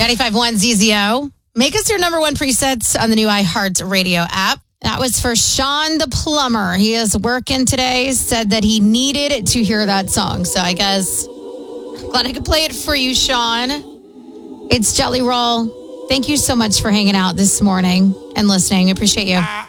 95.1 ZZO. Make us your number one presets on the new iHeart Radio app. That was for Sean the Plumber. He is working today, said that he needed to hear that song. So I guess, glad I could play it for you, Sean. It's Jelly Roll. Thank you so much for hanging out this morning and listening. I appreciate you.